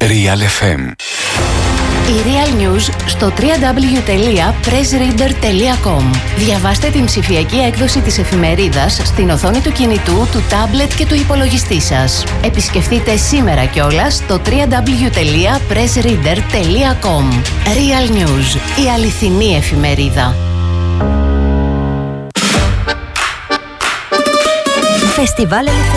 Real FM. Η Real News στο www.pressreader.com. Διαβάστε την ψηφιακή έκδοση της εφημερίδας στην οθόνη του κινητού, του τάμπλετ και του υπολογιστή σας. Επισκεφτείτε σήμερα κιόλας το www.pressreader.com. Real News, η αληθινή εφημερίδα. Φεστιβάλ